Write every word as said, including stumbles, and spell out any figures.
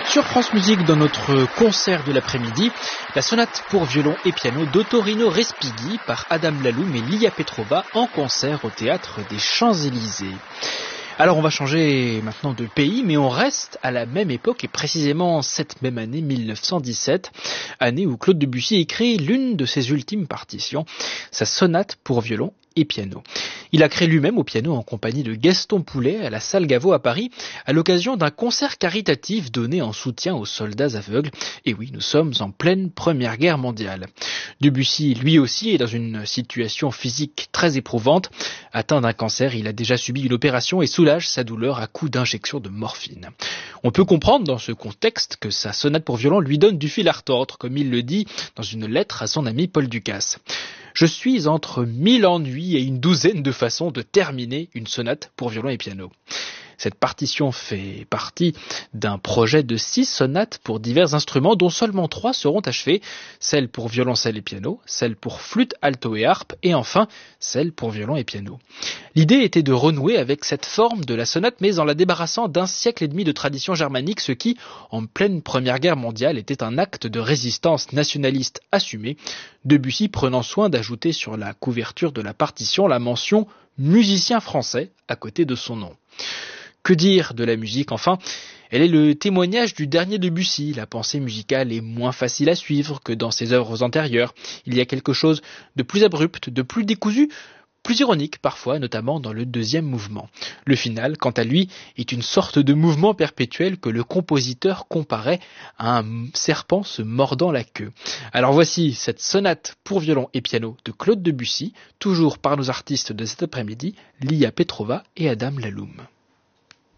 Sur France Musique, dans notre concert de l'après-midi, la sonate pour violon et piano d'Ottorino Respighi par Adam Laloum et Lia Petrova en concert au théâtre des Champs-Élysées. Alors on va changer maintenant de pays, mais on reste à la même époque et précisément cette même année mille neuf cent dix-sept, année où Claude Debussy écrit l'une de ses ultimes partitions, sa sonate pour violon et piano. Il a créé lui-même au piano en compagnie de Gaston Poulet à la salle Gaveau à Paris à l'occasion d'un concert caritatif donné en soutien aux soldats aveugles. Et oui, nous sommes en pleine Première Guerre mondiale. Debussy, lui aussi, est dans une situation physique très éprouvante. Atteint d'un cancer, il a déjà subi une opération et soulage sa douleur à coups d'injection de morphine. On peut comprendre dans ce contexte que sa sonate pour violon lui donne du fil à retordre, comme il le dit dans une lettre à son ami Paul Ducasse. Je suis entre mille ennuis et une douzaine de façons de terminer une sonate pour violon et piano. Cette partition fait partie d'un projet de six sonates pour divers instruments dont seulement trois seront achevées, celle pour violoncelle et piano, celle pour flûte, alto et harpe et enfin celle pour violon et piano. L'idée était de renouer avec cette forme de la sonate mais en la débarrassant d'un siècle et demi de tradition germanique, ce qui, en pleine Première Guerre mondiale, était un acte de résistance nationaliste assumé, Debussy prenant soin d'ajouter sur la couverture de la partition la mention « musicien français » à côté de son nom. Que dire de la musique enfin ? Elle est le témoignage du dernier Debussy. La pensée musicale est moins facile à suivre que dans ses œuvres antérieures. Il y a quelque chose de plus abrupt, de plus décousu, plus ironique parfois, notamment dans le deuxième mouvement. Le final, quant à lui, est une sorte de mouvement perpétuel que le compositeur comparait à un serpent se mordant la queue. Alors voici cette sonate pour violon et piano de Claude Debussy, toujours par nos artistes de cet après-midi, Lia Petrova et Adam Laloum.